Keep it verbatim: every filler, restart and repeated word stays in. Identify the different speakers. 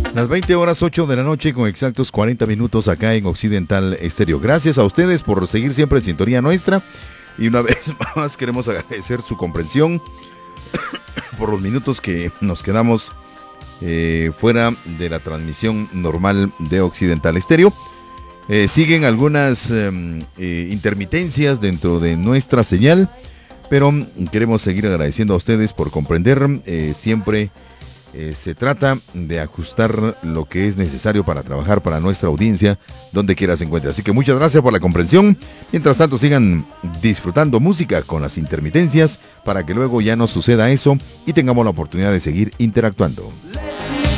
Speaker 1: Las veinte horas ocho de la noche con exactos cuarenta minutos acá en Occidental Estéreo. Gracias a ustedes por seguir siempre en sintonía nuestra. Y una vez más queremos agradecer su comprensión por los minutos que nos quedamos eh, fuera de la transmisión normal de Occidental Estéreo. Eh, siguen algunas eh, eh, intermitencias dentro de nuestra señal, pero queremos seguir agradeciendo a ustedes por comprender. Eh, siempre eh, se trata de ajustar lo que es necesario para trabajar para nuestra audiencia donde quiera se encuentre. Así que muchas gracias por la comprensión. Mientras tanto, sigan disfrutando música con las intermitencias para que luego ya no suceda eso y tengamos la oportunidad de seguir interactuando.